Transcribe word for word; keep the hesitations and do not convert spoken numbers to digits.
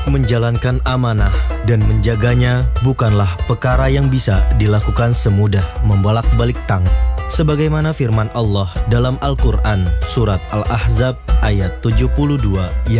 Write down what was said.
Menjalankan amanah dan menjaganya bukanlah perkara yang bisa dilakukan semudah membolak-balik tangan. Sebagaimana firman Allah dalam Al-Quran Surat Al-Ahzab ayat tujuh puluh dua yang